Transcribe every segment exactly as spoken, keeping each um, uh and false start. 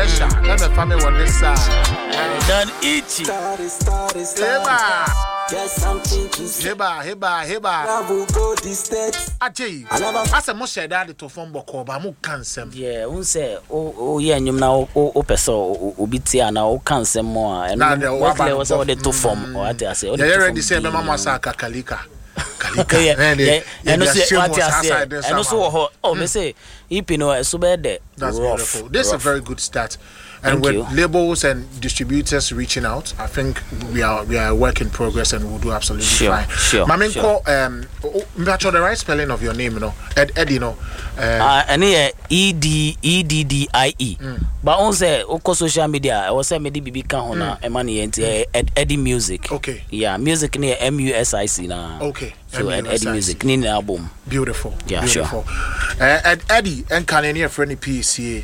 pressure. Let me family on this side. Done itchy. Heba. Get something to say. Heba, heba, heba. I will go this state. Achi. I said, most share that to form Boko, but I'm cancer. Yeah, who say, oh, oh, yeah, you know, oh, oh, person, oh, bitia now, oh, cancer more. And what was all the to form, or I say, yeah, you already said, Mama Saka Kalika. Kalika, yeah, and also what I say, and also, oh, me say, you know, so bad that. That's beautiful. This is a very good start. And Thank with you. labels and distributors reaching out, I think we are we are a work in progress and we'll do absolutely sure, fine. Sure, Mamin sure. call um Mbacho, the right spelling of your name, you know. Ed Eddie, you know. Uh and here E D E D D I E. But on say oko social media, I was say me di bibi kan ho na e mani enti Eddie Music. Okay. Yeah, music near M U S I C na. Okay. So Eddie Music ni na album. Beautiful. Yeah, beautiful. Sure. Uh, Ed Eddie and Canadian for any P C A.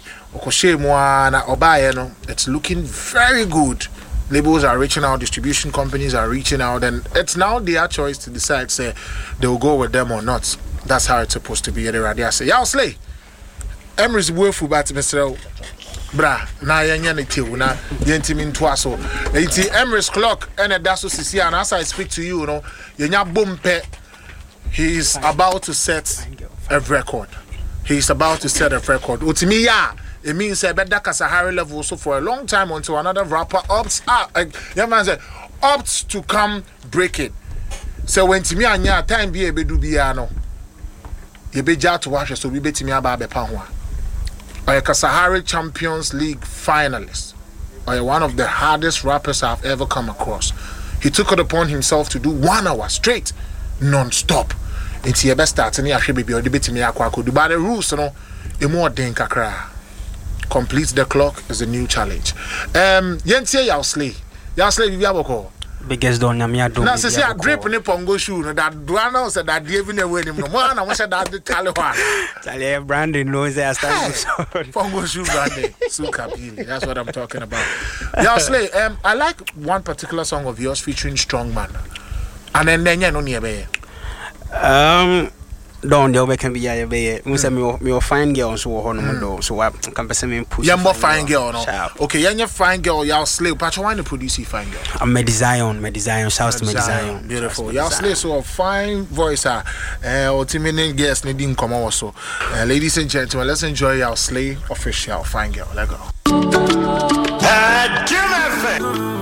It's looking very good. Labels are reaching out, distribution companies are reaching out, and it's now their choice to decide say they will go with them or not. That's how it's supposed to be. I say, "Y'all slay." Emrys Wefu bat Mister Bra na yenya ne tewu na yentimi nto aso. Enti Emrys clock and that's what sisi and as I speak to you, you know, yenya bompe. He is about to set a record. He is about to set a record. Utimi ya. It means that uh, that's a higher level so for a long time until another rapper opts ah uh, yeah man said opts to come break it. So when to me anya time be a bedu bia no ye be ja to wash so we betimi aba be pa ho a or Kasahari Champions League finalist or one of the hardest rappers I've ever come across. He took it upon himself to do one hour straight non-stop. It's your best start and ya hwe be o de betimi akwa ko do but the rules no e mo den kakra. Complete the clock is a new challenge. Um, Yentie Yausley. Yausley, you have a call. Biggest don na me adom. Na say say a drip ni pongo shoe no that duana said that dey even away him no man I want that the tally one. Tally Brandon knows I stand pongo shoe Brandon Suka Pili. That's what I'm talking about. Yausley, um I like one particular song of yours featuring Strongman. And then then no near be. Um Don't the can be ya be me say me me fine girl so ho no do so I can person me push you more fine girl no okay you fine girl y'all slay but why the produce fine girl I'm me design me design shouts to me design beautiful y'all slay so a fine voice ah eh ultimate guest ne din come also ladies and gentlemen let's enjoy y'all slay official fine girl let go.